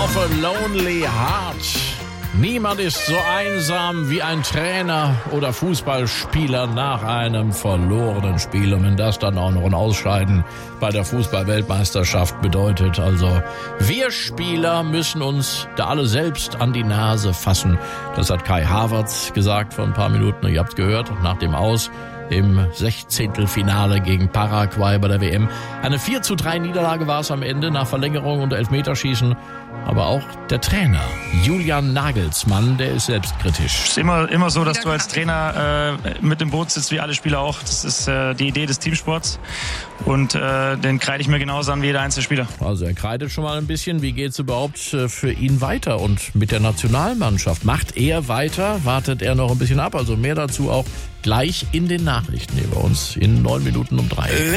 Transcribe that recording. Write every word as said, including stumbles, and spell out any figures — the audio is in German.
of a Lonely Heart. Niemand ist so einsam wie ein Trainer oder Fußballspieler nach einem verlorenen Spiel. Und wenn das dann auch noch ein Ausscheiden bei der Fußball-Weltmeisterschaft bedeutet, also wir Spieler müssen uns da alle selbst an die Nase fassen. Das hat Kai Havertz gesagt vor ein paar Minuten. Ihr habt gehört, nach dem Aus im Sechzehntelfinale gegen Paraguay bei der W M. Eine vier zu drei Niederlage war es am Ende nach Verlängerung und Elfmeterschießen. Aber auch der Trainer, Julian Nagelsmann, der ist selbstkritisch. Es ist immer, immer so, dass du als Trainer äh, mit im Boot sitzt, wie alle Spieler auch. Das ist äh, die Idee des Teamsports. Und äh, den kreide ich mir genauso an wie jeder einzelne Spieler. Also er kreidet schon mal ein bisschen. Wie geht es überhaupt für ihn weiter? Und mit der Nationalmannschaft? Macht er weiter? Wartet er noch ein bisschen ab? Also mehr dazu auch gleich in den Nachrichten hier bei uns in neun Minuten um drei.